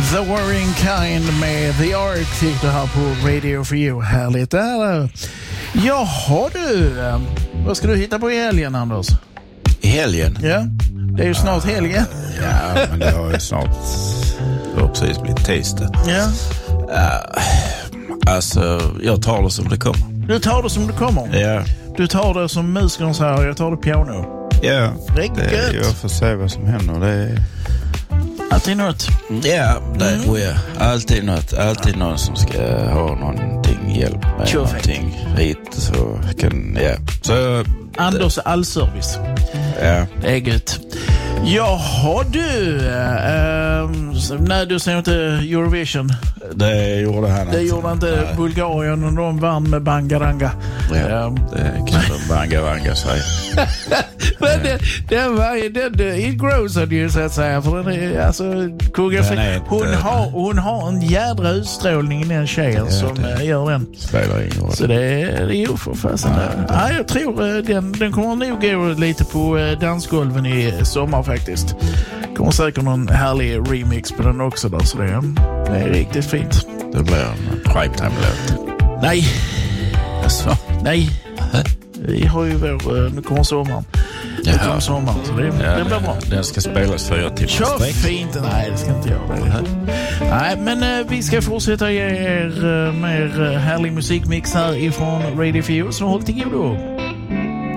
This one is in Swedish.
The Worrying Kind med The Ark fick du här på Radio for You. Härligt där. Jaha du, vad ska du hitta på i helgen, Anders? I helgen? Ja, det är ju snart helgen. Ja, men det har ju snart precis blivit tisdag. Ja. Alltså, jag tar det som det kommer. Du tar det som det kommer? Ja. Du tar det som musikern säger, jag tar det piano. Ja, riktigt. Jag får se vad som händer. Det är alltid något. Ja, det är alltid något. Alltid någon som ska ha någonting, hjälp med någonting hit. Så kan, ja. Så, Anders allservice. Ja. Det är gött. Jaha du, nej du säger inte Eurovision. Det gjorde han inte. Det gjorde inte Bulgarien och de vann med Bangaranga. Ja, det kan de Bangaranga säga. Men it grows on you, så att säga. För den är, alltså, hon har en jädra utstrålning i den tjejen som gör den. Spelar ingen roll. Så det är ju för fasen. Ja, jag tror den kommer nog gå lite på dansgolven i sommar faktiskt. Kommer säkert någon härlig remix på den också där, så det är riktigt fint. Det blir en primetime-låt. Nej. Jaså? Nej. Vi har ju nu kommer sommaren. Det kommer sommaren, så det blir bra. Den ska spelas 4 timmar. Så fint. Nej, det ska inte göra det. Nej, men vi ska fortsätta ge er mer härlig musikmix här ifrån Radio for You, så håll till godo.